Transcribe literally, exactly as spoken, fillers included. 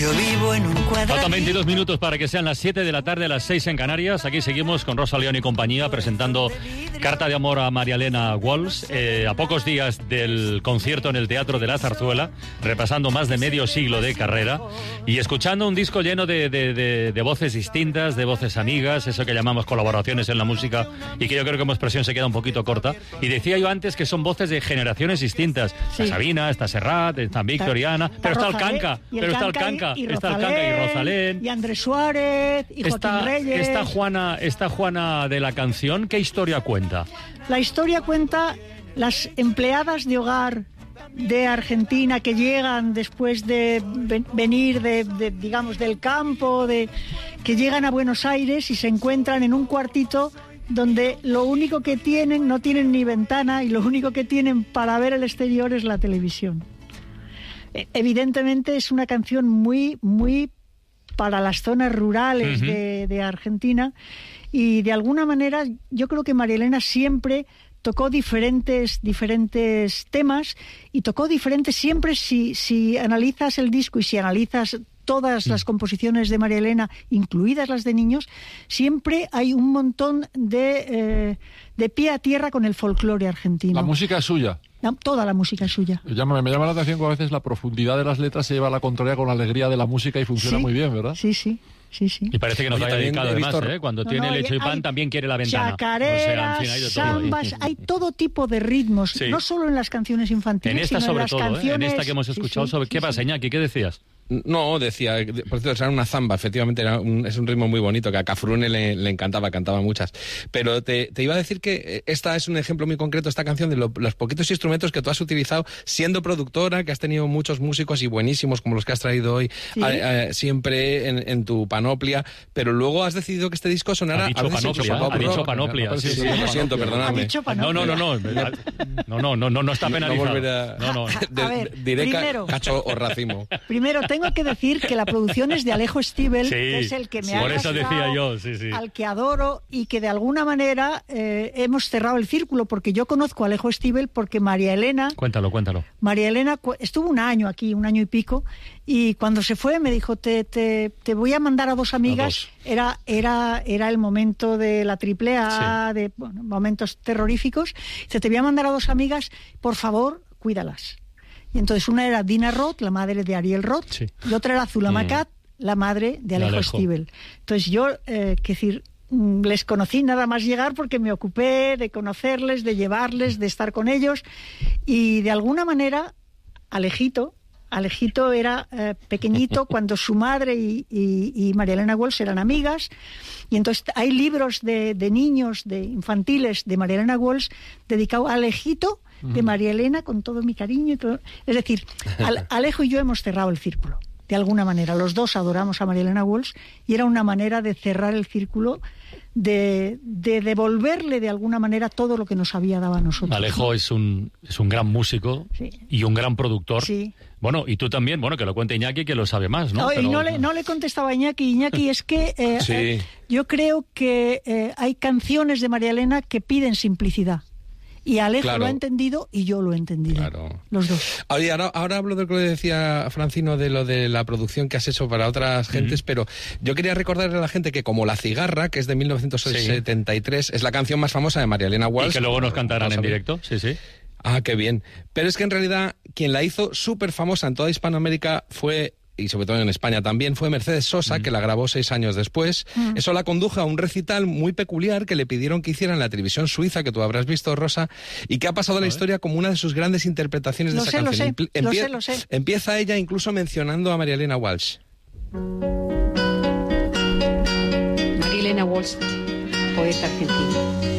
Yo vivo en un cuadrado. Faltan veintidós minutos para que sean las siete de la tarde, las seis en Canarias. Aquí seguimos con Rosa León y compañía presentando Carta de amor a María Elena Walsh, eh, a pocos días del concierto en el Teatro de la Zarzuela, repasando más de medio siglo de carrera y escuchando un disco lleno de, de, de, de voces distintas, de voces amigas, eso que llamamos colaboraciones en la música y que yo creo que como expresión se queda un poquito corta. Y decía yo antes que son voces de generaciones distintas. Sí. Está Sabina, está Serrat, está Victoriana, está, pero está el Canca, pero está el Canca. Y está el Canca y Rosalén. Y Andrés Suárez, y Joaquín esta, Reyes. Esta Juana, esta Juana de la canción, ¿qué historia cuenta? La historia cuenta las empleadas de hogar de Argentina que llegan después de venir de, de digamos, del campo, de que llegan a Buenos Aires y se encuentran en un cuartito donde lo único que tienen, no tienen ni ventana, y lo único que tienen para ver el exterior es la televisión. Evidentemente es una canción muy, muy para las zonas rurales uh-huh. de, de Argentina, y de alguna manera yo creo que María Elena siempre tocó diferentes, diferentes temas y tocó diferentes, siempre si, si analizas el disco y si analizas todas las composiciones de María Elena, incluidas las de niños, siempre hay un montón de, eh, de pie a tierra con el folclore argentino. La música es suya. No, toda la música es suya. Me llama, me llama la atención que a veces la profundidad de las letras se lleva a la contraria con la alegría de la música y funciona sí, muy bien, ¿verdad? Sí, sí. Sí, sí. Y parece que nos haya dedicado además, ¿eh? Cuando no, tiene no, leche y pan también quiere la ventana. Chacareras, o sea, en fin, hay de todo, sambas, hay todo tipo de ritmos, sí. No solo en las canciones infantiles, en esta sino sobre en las todo, canciones... ¿eh? En esta que hemos escuchado. Sí, sí, sobre... ¿Qué sí, pasa, sí. Iñaki? ¿Qué decías? No, decía, por cierto, era una zamba, efectivamente, era un, es un ritmo muy bonito, que a Cafrune le, le encantaba, cantaba muchas. Pero te, te iba a decir que esta es un ejemplo muy concreto, esta canción, de lo, los poquitos instrumentos que tú has utilizado siendo productora, que has tenido muchos músicos y buenísimos, como los que has traído hoy, ¿sí? a, a, siempre en, en tu panoplia, pero luego has decidido que este disco sonara... Ha dicho a panoplia, ha dicho panoplia. No, sí, sí, sí, lo siento, perdóname. No, no, no, no, no, no, no, no, no está penalizado. No volverá, no, no. De, a ver, diré primero, cacho o racimo. Primero, tengo que decir que la producción es de Alejo Stivel, sí, que es el que me sí, ha por eso decía yo, sí, sí. al que adoro, y que de alguna manera eh, hemos cerrado el círculo, porque yo conozco a Alejo Stivel porque María Elena... Cuéntalo, cuéntalo. María Elena estuvo un año aquí, un año y pico, y cuando se fue me dijo, te, te, te voy a mandar a dos amigas. A dos. Era, era, era el momento de la triple A, sí. de bueno, momentos terroríficos. Dice, te voy a mandar a dos amigas, por favor, cuídalas. Y entonces una era Dina Roth, la madre de Ariel Roth, sí. y otra era Zula mm. Macat, la madre de Alejo, Alejo. Stivel. Entonces yo, eh, que decir, les conocí nada más llegar porque me ocupé de conocerles, de llevarles, de estar con ellos, y de alguna manera Alejito, Alejito era eh, pequeñito cuando su madre y, y, y María Elena Walsh eran amigas, y entonces hay libros de, de niños, de infantiles de María Elena Walsh dedicados a Alejito, de María Elena, con todo mi cariño y todo. Es decir, Alejo y yo hemos cerrado el círculo, de alguna manera. Los dos adoramos a María Elena Walsh y era una manera de cerrar el círculo, de, de devolverle de alguna manera todo lo que nos había dado a nosotros. Alejo es un, es un gran músico, sí. y un gran productor. Sí. Bueno, y tú también, bueno, que lo cuente Iñaki, que lo sabe más, ¿no? No, Pero... y no le, no le contestaba a Iñaki. Iñaki, es que eh, sí. eh, yo creo que eh, hay canciones de María Elena que piden simplicidad. Y Alejo claro. lo ha entendido y yo lo he entendido. Claro. Los dos. Oye, ahora, ahora hablo de lo que decía Francino, de lo de la producción que has hecho para otras uh-huh. gentes, pero yo quería recordarle a la gente que como La Cigarra, que es de mil novecientos setenta y tres, sí. es la canción más famosa de María Elena Walsh. Y que luego nos cantarán en directo, sí, sí. Ah, qué bien. Pero es que en realidad quien la hizo súper famosa en toda Hispanoamérica fue... y sobre todo en España también, fue Mercedes Sosa, mm. que la grabó seis años después. Mm. Eso la condujo a un recital muy peculiar que le pidieron que hiciera en la televisión suiza, que tú habrás visto, Rosa, y que ha pasado a la historia como una de sus grandes interpretaciones lo de esa sé, canción. Lo sé, Empie- lo sé, lo sé. Empieza ella incluso mencionando a María Elena Walsh. María Elena Walsh, poeta argentina.